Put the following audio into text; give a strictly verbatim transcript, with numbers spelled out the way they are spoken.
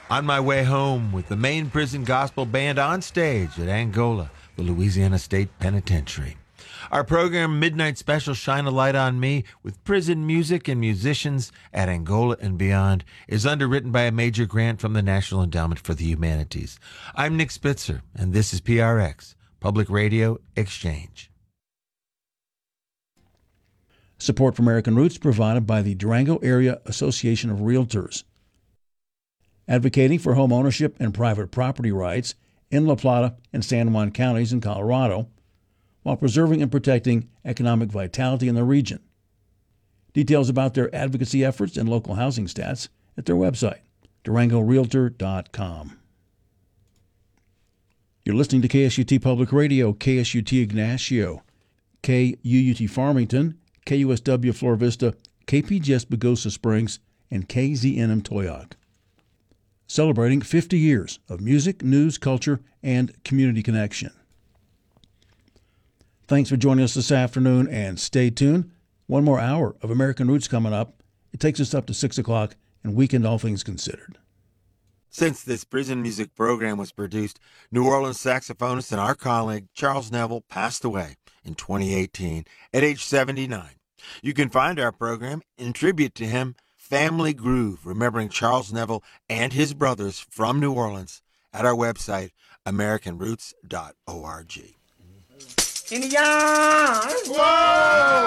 On my way home with the main prison gospel band on stage at Angola, the Louisiana State Penitentiary. Our program, Midnight Special, Shine a Light on Me, with prison music and musicians at Angola and beyond, is underwritten by a major grant from the National Endowment for the Humanities. I'm Nick Spitzer, and this is P R X, Public Radio Exchange. Support for American Roots provided by the Durango Area Association of Realtors, advocating for home ownership and private property rights in La Plata and San Juan counties in Colorado, while preserving and protecting economic vitality in the region. Details about their advocacy efforts and local housing stats at their website, durango realtor dot com. You're listening to K S U T Public Radio, K S U T Ignacio, K U U T Farmington, K U S W Flora Vista, K P G S Pagosa Springs, and K Z N M Toyoc. Celebrating fifty years of music, news, culture, and community connection. Thanks for joining us this afternoon, and stay tuned. One more hour of American Roots coming up. It takes us up to six o'clock, and Weekend All Things Considered. Since this prison music program was produced, New Orleans saxophonist and our colleague Charles Neville passed away in twenty eighteen at age seventy-nine. You can find our program in tribute to him, Family Groove, remembering Charles Neville and his brothers from New Orleans, at our website, american roots dot org. In the yard. Whoa!